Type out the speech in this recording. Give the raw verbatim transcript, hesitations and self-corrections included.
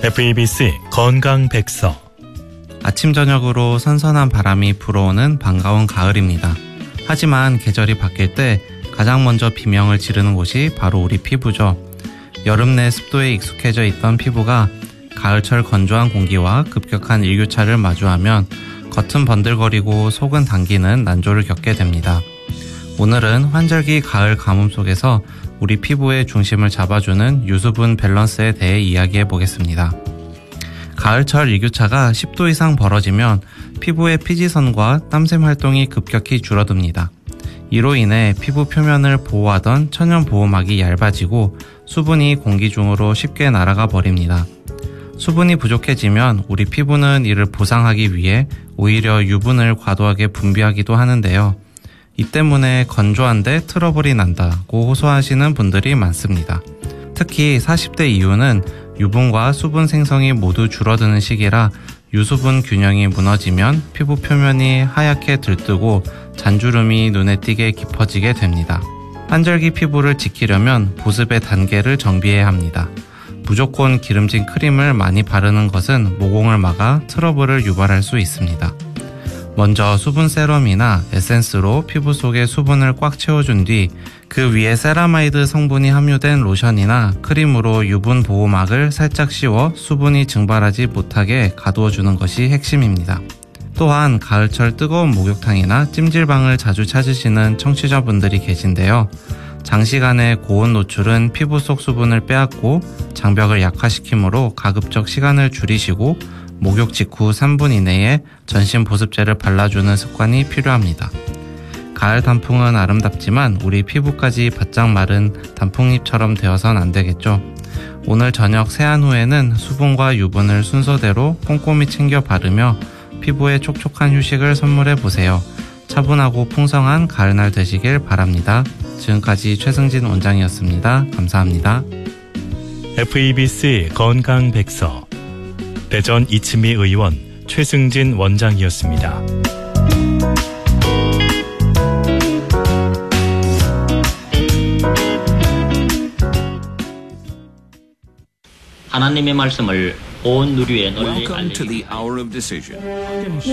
에프이비씨 건강백서. 아침 저녁으로 선선한 바람이 불어오는 반가운 가을입니다. 하지만 계절이 바뀔 때 가장 먼저 비명을 지르는 곳이 바로 우리 피부죠. 여름 내 습도에 익숙해져 있던 피부가 가을철 건조한 공기와 급격한 일교차를 마주하면 겉은 번들거리고 속은 당기는 난조를 겪게 됩니다. 오늘은 환절기 가을 가뭄 속에서 우리 피부의 중심을 잡아주는 유수분 밸런스에 대해 이야기해 보겠습니다. 가을철 일교차가 십 도 이상 벌어지면 피부의 피지선과 땀샘 활동이 급격히 줄어듭니다. 이로 인해 피부 표면을 보호하던 천연 보호막이 얇아지고 수분이 공기 중으로 쉽게 날아가 버립니다. 수분이 부족해지면 우리 피부는 이를 보상하기 위해 오히려 유분을 과도하게 분비하기도 하는데요. 이 때문에 건조한데 트러블이 난다고 호소하시는 분들이 많습니다. 특히 사십 대 이후는 유분과 수분 생성이 모두 줄어드는 시기라 유수분 균형이 무너지면 피부 표면이 하얗게 들뜨고 잔주름이 눈에 띄게 깊어지게 됩니다. 환절기 피부를 지키려면 보습의 단계를 정비해야 합니다. 무조건 기름진 크림을 많이 바르는 것은 모공을 막아 트러블을 유발할 수 있습니다. 먼저 수분 세럼이나 에센스로 피부 속에 수분을 꽉 채워준 뒤 그 위에 세라마이드 성분이 함유된 로션이나 크림으로 유분 보호막을 살짝 씌워 수분이 증발하지 못하게 가두어주는 것이 핵심입니다. 또한 가을철 뜨거운 목욕탕이나 찜질방을 자주 찾으시는 청취자분들이 계신데요. 장시간의 고온 노출은 피부 속 수분을 빼앗고 장벽을 약화시키므로 가급적 시간을 줄이시고 목욕 직후 삼 분 이내에 전신 보습제를 발라주는 습관이 필요합니다. 가을 단풍은 아름답지만 우리 피부까지 바짝 마른 단풍잎처럼 되어선 안 되겠죠. 오늘 저녁 세안 후에는 수분과 유분을 순서대로 꼼꼼히 챙겨 바르며 피부에 촉촉한 휴식을 선물해 보세요. 차분하고 풍성한 가을날 되시길 바랍니다. 지금까지 최승진 원장이었습니다. 감사합니다. 에프이비씨 건강백서. 대전 이치미 의원 최승진 원장이었습니다. 하나님의 말씀을 온 누리에 널리 알리기. Welcome to the hour of decision.